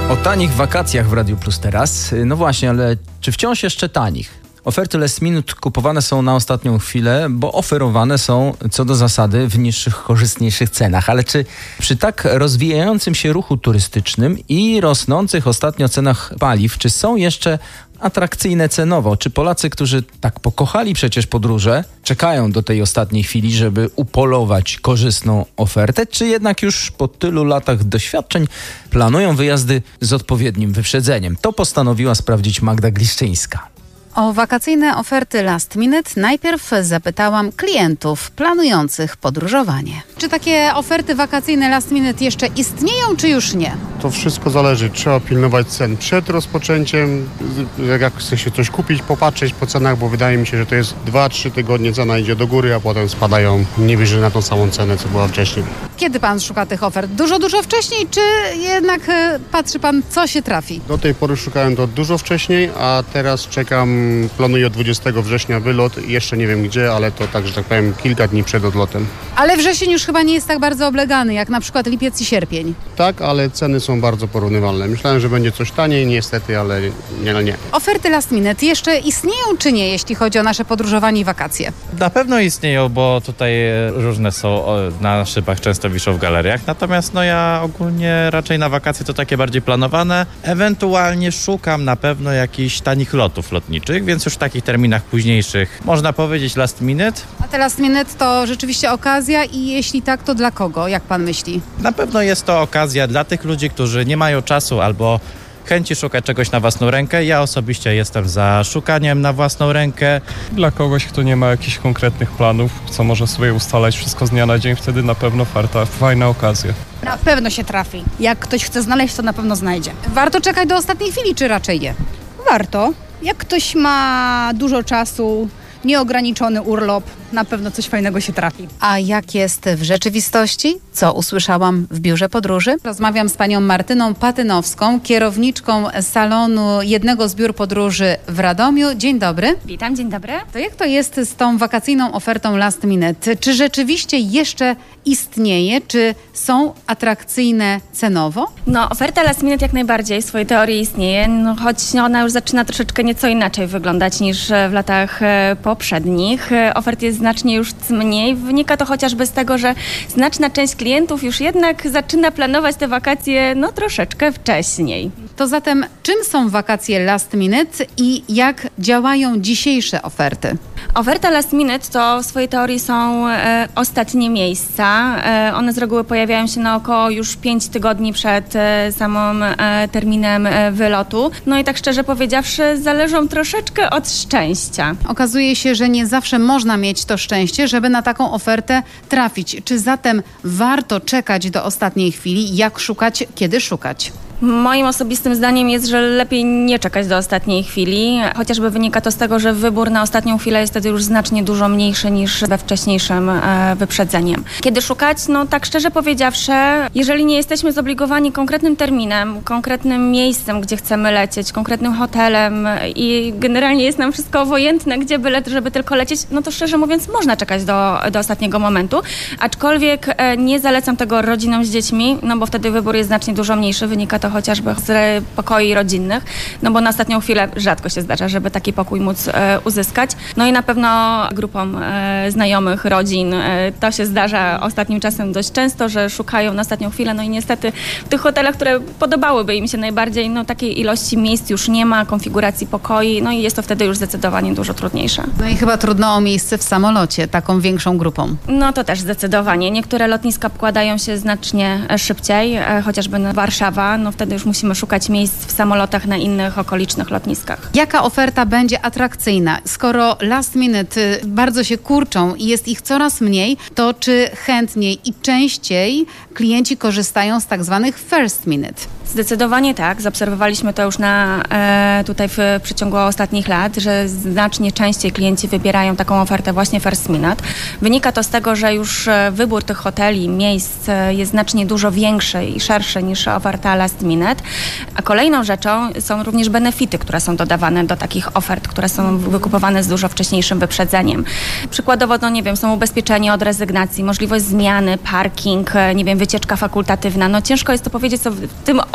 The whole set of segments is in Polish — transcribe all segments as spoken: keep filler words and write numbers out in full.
O tanich wakacjach w Radiu Plus teraz. No właśnie, ale czy wciąż jeszcze tanich? Oferty last minute kupowane są na ostatnią chwilę, bo oferowane są co do zasady w niższych, korzystniejszych cenach. Ale czy przy tak rozwijającym się ruchu turystycznym i rosnących ostatnio cenach paliw, czy są jeszcze atrakcyjne cenowo? Czy Polacy, którzy tak pokochali przecież podróże, czekają do tej ostatniej chwili, żeby upolować korzystną ofertę, czy jednak już po tylu latach doświadczeń planują wyjazdy z odpowiednim wyprzedzeniem? To postanowiła sprawdzić Magda Gliszczyńska. O wakacyjne oferty last minute najpierw zapytałam klientów planujących podróżowanie. Czy takie oferty wakacyjne last minute jeszcze istnieją, czy już nie? To wszystko zależy. Trzeba pilnować cen przed rozpoczęciem. Jak chce się coś kupić, popatrzeć po cenach, bo wydaje mi się, że to jest dwa trzy tygodnie, cena idzie do góry, a potem spadają nie wyżej na tą samą cenę, co była wcześniej. Kiedy pan szuka tych ofert? Dużo, dużo wcześniej, czy jednak e, patrzy pan, co się trafi? Do tej pory szukałem to dużo wcześniej, a teraz czekam, planuję od dwudziestego września wylot. Jeszcze nie wiem gdzie, ale to tak, że tak powiem, kilka dni przed odlotem. Ale wrzesień już chyba nie jest tak bardzo oblegany, jak na przykład lipiec i sierpień. Tak, ale ceny są bardzo porównywalne. Myślałem, że będzie coś taniej, niestety, ale nie, no nie. Oferty last minute jeszcze istnieją, czy nie, jeśli chodzi o nasze podróżowanie i wakacje? Na pewno istnieją, bo tutaj różne są na szybach, często wiszą w galeriach. Natomiast no ja ogólnie raczej na wakacje to takie bardziej planowane. Ewentualnie szukam na pewno jakichś tanich lotów lotniczych, więc już w takich terminach późniejszych można powiedzieć last minute. A te last minute to rzeczywiście okazja i jeśli tak, to dla kogo, jak pan myśli? Na pewno jest to okazja dla tych ludzi, którzy nie mają czasu albo chęci szukać czegoś na własną rękę. Ja osobiście jestem za szukaniem na własną rękę. Dla kogoś, kto nie ma jakichś konkretnych planów, co może sobie ustalać wszystko z dnia na dzień, wtedy na pewno warta, fajna okazja. Na pewno się trafi. Jak ktoś chce znaleźć, to na pewno znajdzie. Warto czekać do ostatniej chwili, czy raczej nie? Warto. Jak ktoś ma dużo czasu, nieograniczony urlop, na pewno coś fajnego się trafi. A jak jest w rzeczywistości? Co usłyszałam w biurze podróży? Rozmawiam z panią Martyną Patynowską, kierowniczką salonu jednego z biur podróży w Radomiu. Dzień dobry. Witam, dzień dobry. To jak to jest z tą wakacyjną ofertą last minute? Czy rzeczywiście jeszcze istnieje? Czy są atrakcyjne cenowo? No, oferta last minute jak najbardziej w swojej teorii istnieje, no, choć ona już zaczyna troszeczkę nieco inaczej wyglądać niż w latach poprzednich. Ofert jest znacznie już mniej. Wynika to chociażby z tego, że znaczna część klientów już jednak zaczyna planować te wakacje no troszeczkę wcześniej. To zatem czym są wakacje last minute i jak działają dzisiejsze oferty? Oferta last minute to w swojej teorii są e, ostatnie miejsca. E, one z reguły pojawiają się na około już pięć tygodni przed e, samym e, terminem e, wylotu. No i tak szczerze powiedziawszy, zależą troszeczkę od szczęścia. Okazuje się, że nie zawsze można mieć to szczęście, żeby na taką ofertę trafić. Czy zatem warto czekać do ostatniej chwili? Jak szukać, kiedy szukać? Moim osobistym zdaniem jest, że lepiej nie czekać do ostatniej chwili. Chociażby wynika to z tego, że wybór na ostatnią chwilę jest wtedy już znacznie dużo mniejszy niż we wcześniejszym e, wyprzedzeniem. Kiedy szukać? No tak szczerze powiedziawszy, jeżeli nie jesteśmy zobligowani konkretnym terminem, konkretnym miejscem, gdzie chcemy lecieć, konkretnym hotelem i generalnie jest nam wszystko obojętne, gdzie by lecieć, żeby tylko lecieć, no to szczerze mówiąc można czekać do, do ostatniego momentu. Aczkolwiek e, nie zalecam tego rodzinom z dziećmi, no bo wtedy wybór jest znacznie dużo mniejszy. Wynika to chociażby z pokoi rodzinnych, no bo na ostatnią chwilę rzadko się zdarza, żeby taki pokój móc e, uzyskać. No i na pewno grupom e, znajomych, rodzin e, to się zdarza ostatnim czasem dość często, że szukają na ostatnią chwilę, no i niestety w tych hotelach, które podobałyby im się najbardziej, no takiej ilości miejsc już nie ma, konfiguracji pokoi, no i jest to wtedy już zdecydowanie dużo trudniejsze. No i chyba trudno o miejsce w samolocie, taką większą grupą. No to też zdecydowanie. Niektóre lotniska pokładają się znacznie szybciej, e, chociażby Warszawa, no wtedy już musimy szukać miejsc w samolotach na innych okolicznych lotniskach. Jaka oferta będzie atrakcyjna? Skoro last minute bardzo się kurczą i jest ich coraz mniej, to czy chętniej i częściej klienci korzystają z tak zwanych first minute? Zdecydowanie tak. Zaobserwowaliśmy to już na, e, tutaj w przeciągu ostatnich lat, że znacznie częściej klienci wybierają taką ofertę właśnie first minute. Wynika to z tego, że już wybór tych hoteli, miejsc jest znacznie dużo większy i szerszy niż oferta last minute. A kolejną rzeczą są również benefity, które są dodawane do takich ofert, które są wykupowane z dużo wcześniejszym wyprzedzeniem. Przykładowo, no nie wiem, są ubezpieczenia od rezygnacji, możliwość zmiany, parking, nie wiem, wycieczka fakultatywna. No ciężko jest to powiedzieć, co w tym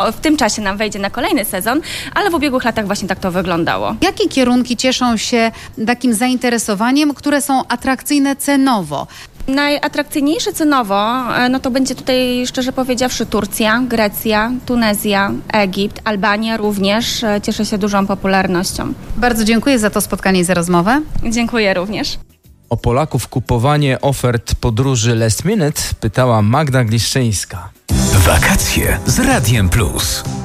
w tym czasie nam wejdzie na kolejny sezon, ale w ubiegłych latach właśnie tak to wyglądało. Jakie kierunki cieszą się takim zainteresowaniem, które są atrakcyjne cenowo? Najatrakcyjniejsze cenowo, no to będzie tutaj, szczerze powiedziawszy, Turcja, Grecja, Tunezja, Egipt, Albania również cieszy się dużą popularnością. Bardzo dziękuję za to spotkanie i za rozmowę. Dziękuję również. O Polaków kupowanie ofert podróży last minute pytała Magda Gliszczyńska. Wakacje z Radiem Plus.